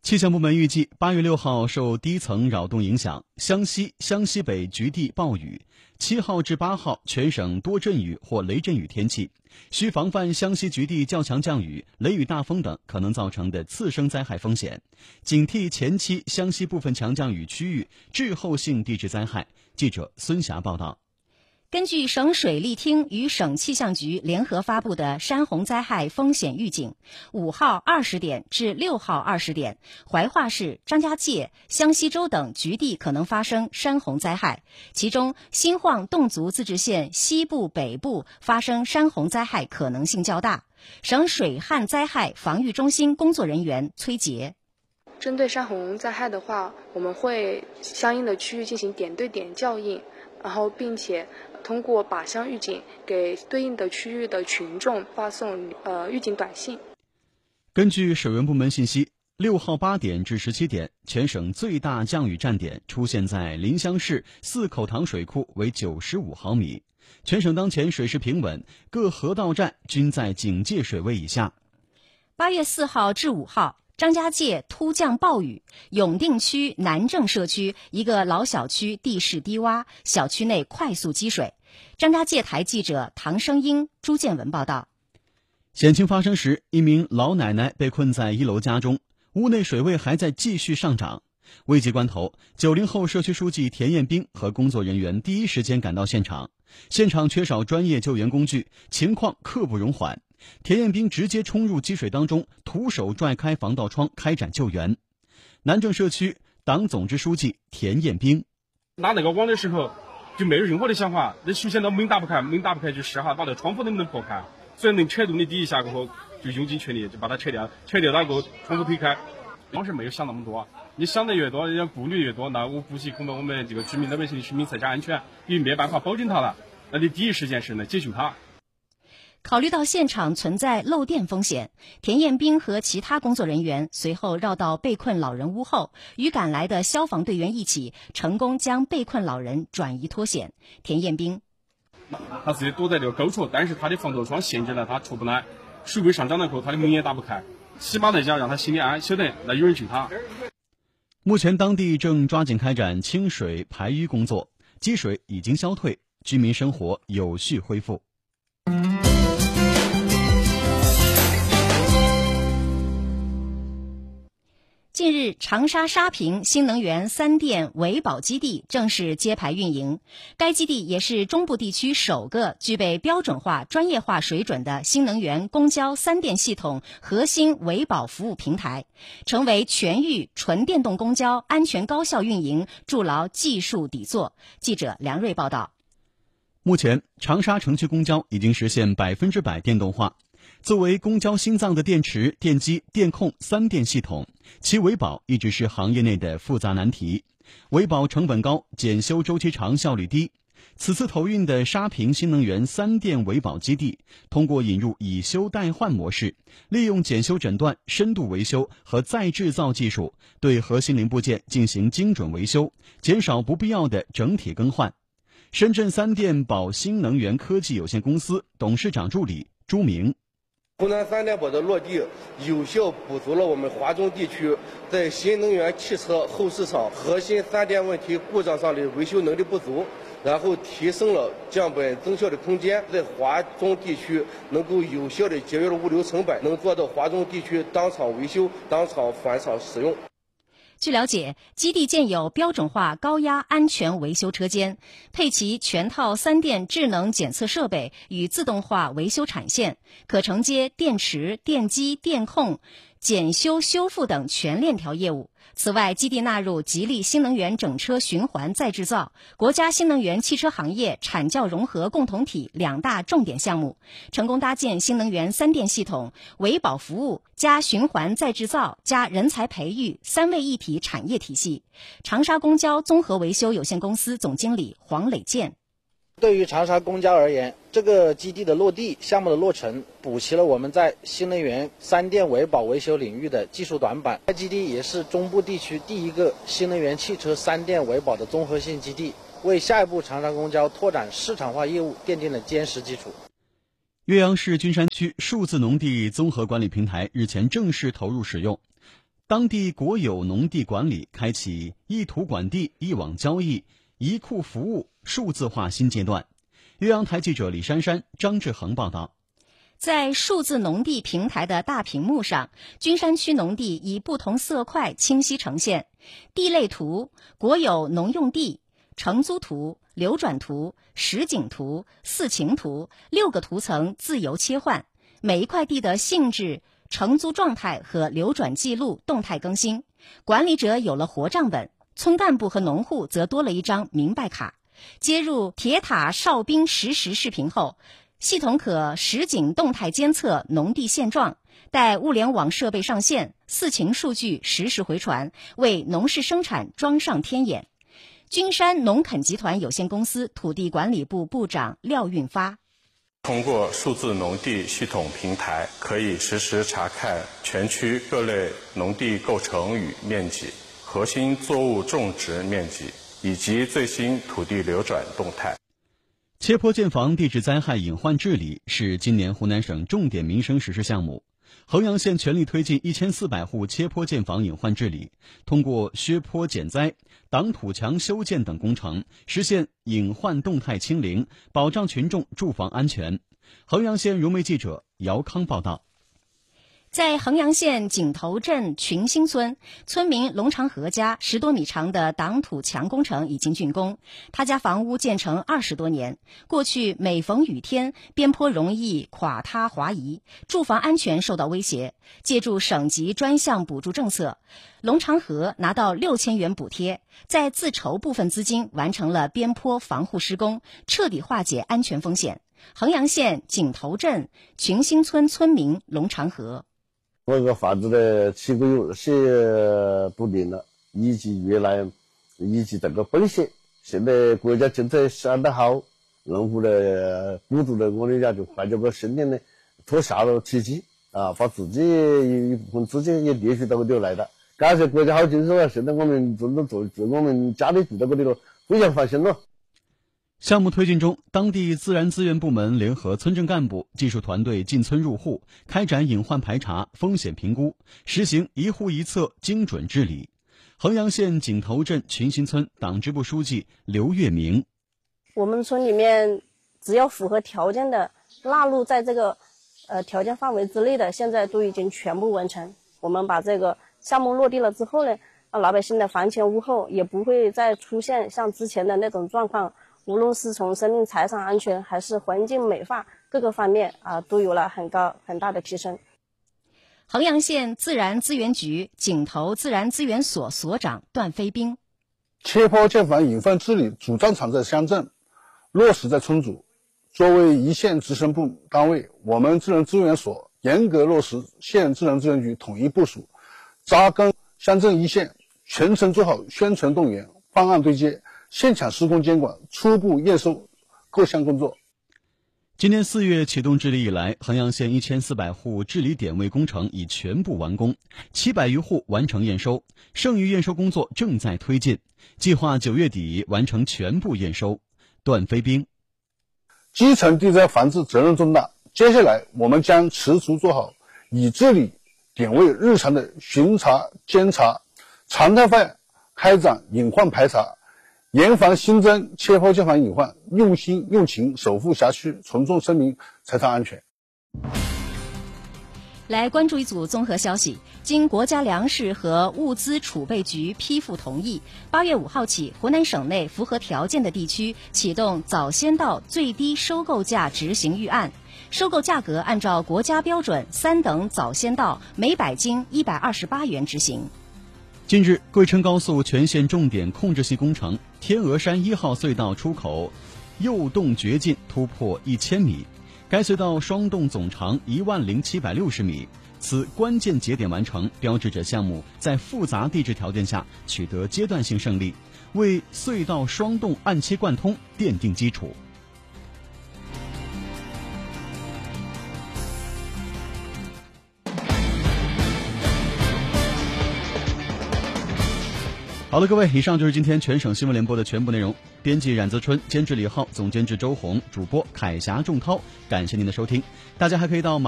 气象部门预计，8月6号受低层扰动影响，湘西、湘西北局地暴雨；7号至8号全省多阵雨或雷阵雨天气，需防范湘西局地较强降雨、雷雨大风等可能造成的次生灾害风险，警惕前期湘西部分强降雨区域滞后性地质灾害。记者孙霞报道。 根据省水利厅与省气象局联合发布的山洪灾害风险预警，5号20点至6号20点，怀化市、张家界、湘西州等局地可能发生山洪灾害，其中新晃侗族自治县西部、北部发生山洪灾害可能性较大。省水旱灾害防御中心工作人员崔杰。 针对山洪灾害的话，我们会相应的区域进行点对点校应，然后并且通过靶向预警给对应的区域的群众发送预警短信。 根据水文部门信息，6号8点至17点，全省最大降雨站点出现在临湘市4口塘水库，为95毫米。全省当前水势平稳，各河道站均在警戒水位以下。 8月4号至5号。张家界突降暴雨，永定区南正社区一个老小区地势低洼，小区内快速积水。张家界台记者唐生英、朱建文报道。 险情发生时，一名老奶奶被困在1楼家中，屋内水位还在继续上涨。危急关头，90后社区书记田彦兵和工作人员第一时间赶到现场，现场缺少专业救援工具，情况刻不容缓。田彦兵直接冲入积水当中，徒手拽开防盗窗，开展救援。南正社区党总支书记田彦兵： 拿那个网的时候就没有任何的想法，那首先到门打不开就试下把那窗户能不能破开，所以能扯动的第一下过后就用尽全力就把它扯掉那个窗户推开。当时没有想那么多，你想的越多，人家顾虑越多，那我估计恐怕我们这个居民老百姓的居民财产安全也没办法保证它了，那你第一时间是呢解救它。 考虑到现场存在漏电风险，田彦兵和其他工作人员随后绕到被困老人屋后，与赶来的消防队员一起，成功将被困老人转移脱险。田彦兵： 他自己躲在这个高处，但是他的防盗窗限制了他出不来，水位上涨了后他的门也打不开，起码来讲让他心里安，晓得那有人救他。 目前当地正抓紧开展清水排淤工作，积水已经消退，居民生活有序恢复。 近日，长沙沙坪新能源3电维保基地正式揭牌运营。该基地也是中部地区首个具备标准化、专业化水准的新能源公交3电系统核心维保服务平台，成为全域纯电动公交安全高效运营筑牢技术底座。记者梁瑞报道。 目前，长沙城区公交已经实现100%电动化。作为公交心脏的电池、电机、电控3电系统，其维保一直是行业内的复杂难题，维保成本高，检修周期长，效率低。此次投运的沙坪新能源3电维保基地，通过引入以修代换模式，利用检修诊断、深度维修和再制造技术，对核心零部件进行精准维修，减少不必要的整体更换。深圳3电宝新能源科技有限公司董事长助理朱明： 湖南3电宝的落地，有效补足了我们华中地区在新能源汽车后市场核心3电问题故障上的维修能力不足，然后提升了降本增效的空间，在华中地区能够有效地节约了物流成本，能做到华中地区当场维修、当场返厂使用。 据了解，基地建有标准化高压安全维修车间，配齐全套3电智能检测设备与自动化维修产线，可承接电池、电机、电控、检修、修复等全链条业务。此外，基地纳入吉利新能源整车循环再制造、国家新能源汽车行业产教融合共同体2大重点项目，成功搭建新能源3电系统、维保服务加循环再制造加人才培育3位一体产业体系。长沙公交综合维修有限公司总经理黄磊健： 对于长沙公交而言，这个基地的落地、项目的落成，补齐了我们在新能源3电维保维修领域的技术短板。该基地也是中部地区第一个新能源汽车3电维保的综合性基地，为下一步长沙公交拓展市场化业务奠定了坚实基础。 岳阳市君山区数字农地综合管理平台日前正式投入使用。 当地国有农地管理开启一土管地、一网交易、一库服务数字化新阶段。岳阳台记者李珊珊、张志恒报道。 在数字农地平台的大屏幕上，君山区农地以不同色块清晰呈现，地类图、国有农用地、承租图、流转图、实景图、四情图6个图层自由切换，每一块地的性质、承租状态和流转记录动态更新。管理者有了活账本，村干部和农户则多了一张明白卡。接入铁塔哨兵实时视频后，系统可实景动态监测农地现状，待物联网设备上线，四情数据实时回传，为农事生产装上天眼。君山农垦集团有限公司土地管理部部长廖运发： 通过数字农地系统平台，可以实时查看全区各类农地构成与面积、核心作物种植面积以及最新土地流转动态。 切坡建房地质灾害隐患治理是今年湖南省重点民生实施项目。衡阳县全力推进1400户切坡建房隐患治理，通过削坡减灾、挡土墙修建等工程，实现隐患动态清零，保障群众住房安全。衡阳县融媒记者姚康报道。 在衡阳县井头镇群兴村，村民龙长河家10多米长的挡土墙工程已经竣工。他家房屋建成20多年，过去每逢雨天，边坡容易垮塌滑移，住房安全受到威胁。借助省级专项补助政策，龙长河拿到6000元补贴，在自筹部分资金完成了边坡防护施工，彻底化解安全风险。衡阳县井头镇群兴村村民龙长河： 我这个房子的7个月是不灵了，以及越来以及这个风险，现在国家政策相当好，农户的补助了我们家就换这个新年的脱下了契机啊，把自己一部分资金也列入到这里来了。感谢国家好政策啊！现在我们真的做我们家里住在这里了，非常放心了。 项目推进中，当地自然资源部门联合村镇干部、技术团队进村入户，开展隐患排查、风险评估，实行一户一策精准治理。衡阳县井头镇群兴村党支部书记刘月明： 我们村里面只要符合条件的、纳入在这个条件范围之内的，现在都已经全部完成。我们把这个项目落地了之后呢，让老百姓的房前屋后也不会再出现像之前的那种状况。无论是从生命财产安全还是环境美化各个方面都有了很大的提升。 衡阳县自然资源局井头自然资源所所长段飞兵： 切坡建房隐患治理主战场在乡镇，落实在村组。作为一线直升部单位，我们自然资源所严格落实县自然资源局统一部署，扎根乡镇一线，全程做好宣传动员、方案对接、现场施工监管、初步验收各项工作。 今年4月启动治理以来，衡阳县1400户治理点位工程已全部完工，700余户完成验收，剩余验收工作正在推进，计划9月底完成全部验收。段飞兵： 基层地灾防治责任重大，接下来我们将持续做好以治理点位日常的巡查、监察，常态化开展隐患排查，严防新增切坡建房隐患，用心用情守护辖区群众生命财产安全。 来关注一组综合消息。经国家粮食和物资储备局批复同意，8月5号起，湖南省内符合条件的地区启动早先到最低收购价执行预案，收购价格按照国家标准3等早先到每百斤128元执行。 近日，贵郴高速全线重点控制性工程天鹅山1号隧道出口右洞掘进突破1000米，该隧道双洞总长10760米。此关键节点完成，标志着项目在复杂地质条件下取得阶段性胜利，为隧道双洞按期贯通奠定基础。好了，各位，以上就是今天全省新闻联播的全部内容。编辑冉泽春，监制李浩，总监制周红，主播凯霞仲涛。感谢您的收听，大家还可以到